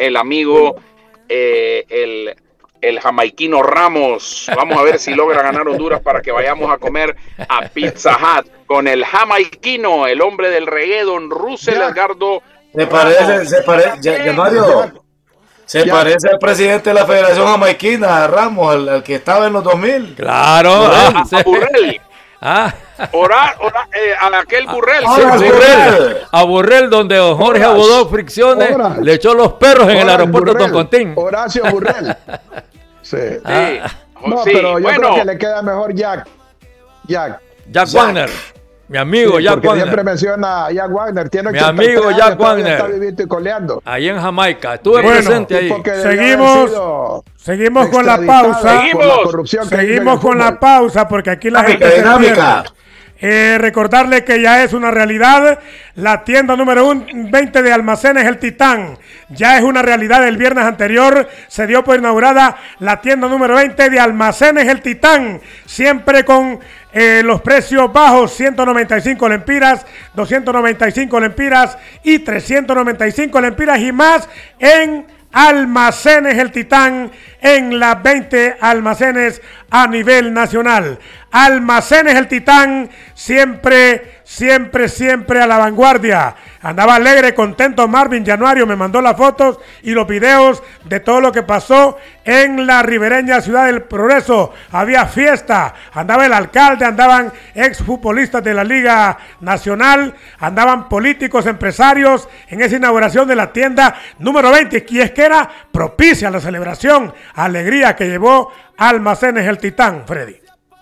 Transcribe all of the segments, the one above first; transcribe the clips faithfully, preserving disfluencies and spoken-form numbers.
el amigo, eh, el, el jamaiquino Ramos. Vamos a ver si logra ganar Honduras para que vayamos a comer a Pizza Hut con el jamaiquino, el hombre del reggae, don Russell ya. Edgardo. Se parece, se parece, ya, ya Mario, se ya. parece al presidente de la Federación Jamaiquina, Ramos, al, al que estaba en los dos mil. Claro, a, a Burrell. Ah. Orar, orar eh, a aquel Burrell, ah, sí, a, Burrell. a Burrell, donde Jorge Abudó Fricciones Horas. le echó los perros en Horas, el aeropuerto de Toncontín. Horacio Burrell. Sí. Ah. No, sí, pero yo bueno. creo que le queda mejor Jack. Jack. Jack, Jack. Wagner. Mi amigo sí, Jack Wagner. Siempre menciona a Jack Wagner. Tiene Mi amigo Jack Wagner. Está vivito y coleando. Ahí en Jamaica. Estuve bueno, presente ahí. Seguimos, seguimos con la pausa. Seguimos, la corrupción seguimos con la pausa porque aquí la dinámica, gente dinámica. Eh, recordarle que ya es una realidad la tienda número veinte de Almacenes El Titán. Ya es una realidad. El viernes anterior se dio por inaugurada la tienda número veinte de Almacenes El Titán. Siempre con eh, los precios bajos, ciento noventa y cinco lempiras, doscientos noventa y cinco lempiras y trescientos noventa y cinco lempiras y más en Almacenes El Titán, en las veinte almacenes a nivel nacional. Almacenes El Titán, siempre, siempre, siempre a la vanguardia. Andaba alegre, contento Marvin Januario, me mandó las fotos y los videos de todo lo que pasó en la ribereña ciudad del Progreso. Había fiesta, andaba el alcalde, andaban exfutbolistas de la Liga Nacional, andaban políticos, empresarios en esa inauguración de la tienda número veinte. Y es que era propicia la celebración, alegría que llevó Almacenes El Titán, Freddy.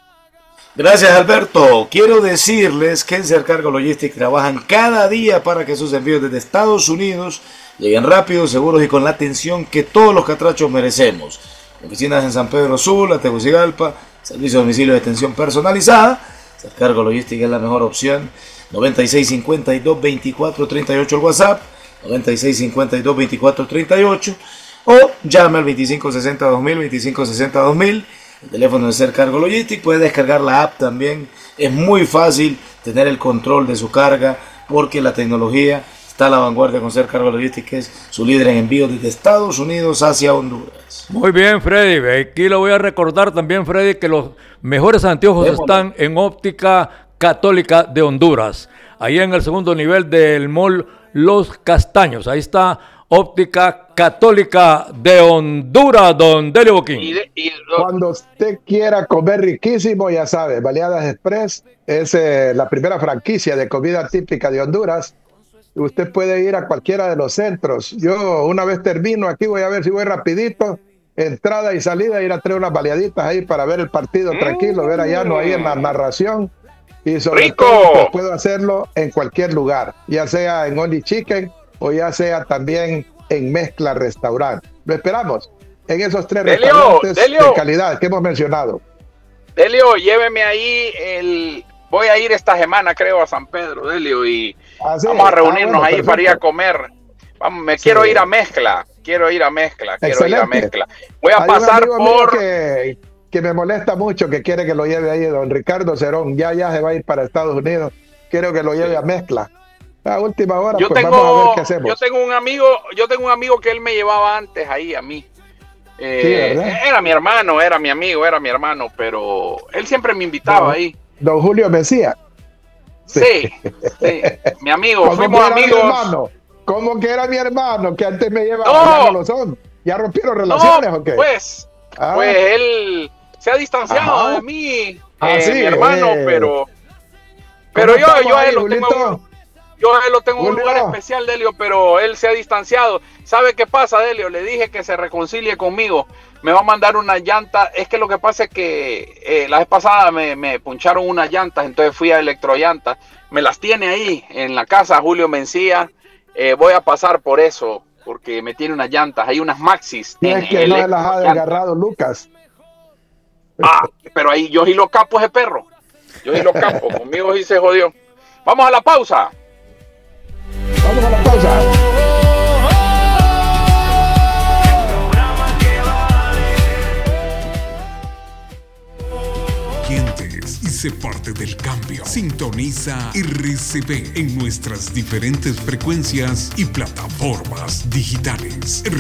Gracias, Alberto. Quiero decirles que en Sercargo Logistics trabajan cada día para que sus envíos desde Estados Unidos lleguen rápidos, seguros y con la atención que todos los catrachos merecemos. Oficinas en San Pedro Sula, Tegucigalpa, servicio de domicilio de atención personalizada. Sercargo Logistics es la mejor opción. noventa y seis cincuenta y dos veinticuatro treinta y ocho el WhatsApp, noventa y seis cincuenta y dos veinticuatro treinta y ocho, o llame al veinticinco sesenta dos mil, veinticinco sesenta dos mil. El teléfono de Sercargo Logistics, puede descargar la app también. Es muy fácil tener el control de su carga porque la tecnología está a la vanguardia con Sercargo Logistics, que es su líder en envíos desde Estados Unidos hacia Honduras. Muy bien, Freddy. Aquí le voy a recordar también, Freddy, que los mejores anteojos Démosle. están en Óptica Católica de Honduras. Ahí en el segundo nivel del mall Los Castaños. Ahí está Óptica Católica de Honduras, don Delio Boquín. Y de, y lo... Cuando usted quiera comer riquísimo, ya sabe, Baleadas Express es eh, la primera franquicia de comida típica de Honduras. Usted puede ir a cualquiera de los centros. Yo una vez termino aquí, voy a ver si voy rapidito, entrada y salida, ir a traer unas baleaditas ahí para ver el partido mm. tranquilo, ver allá no ahí en la narración. Y sobre ¡Rico! todo pues, puedo hacerlo en cualquier lugar, ya sea en Only Chicken o ya sea también en Mezcla Restaurant. Lo esperamos en esos tres Delio, restaurantes Delio, de calidad que hemos mencionado. Delio, lléveme ahí, el... voy a ir esta semana creo a San Pedro, Delio, y ah, sí. vamos a reunirnos ah, bueno, ahí perfecto. para ir a comer. Vamos, me sí. quiero ir a Mezcla, quiero ir a Mezcla, quiero Excelente. ir a Mezcla. Voy a Hay pasar por... Que, que me molesta mucho, que quiere que lo lleve ahí don Ricardo Cerón, ya ya se va a ir para Estados Unidos, quiero que lo lleve sí. a Mezcla. A última hora, yo pues tengo, vamos a ver qué hacemos. Yo tengo un amigo, yo tengo un amigo que él me llevaba antes ahí a mí. Eh, sí, era mi hermano, era mi amigo, era mi hermano, pero él siempre me invitaba don, ahí. Don Julio Mesía. Sí, sí, sí. Mi amigo, fuimos amigos. ¿Cómo que era mi hermano? Que antes me llevaba, no, ya no lo son. ¿Ya rompieron relaciones no, o qué? Pues, ah. pues él se ha distanciado Ajá. de mí, ah, eh, sí, mi hermano, eh. pero pero yo, yo a él lo Julito? tengo Yo a él lo tengo en un lugar especial, Delio, pero él se ha distanciado. ¿Sabe qué pasa, Delio? Le dije que se reconcilie conmigo. Me va a mandar una llanta. Es que lo que pasa es que eh, la vez pasada me, me puncharon unas llantas, entonces fui a Electrollantas. Me las tiene ahí en la casa, Julio Mencía. Eh, voy a pasar por eso, porque me tiene unas llantas. Hay unas Maxis. Es que no las ha desgarrado Lucas. Ah, pero ahí yo sí lo capo ese perro. Yo sí lo capo. Conmigo sí se jodió. Vamos a la pausa. Vamos a la pausa. Y sé parte del cambio. Sintoniza R C P en nuestras diferentes frecuencias y plataformas digitales.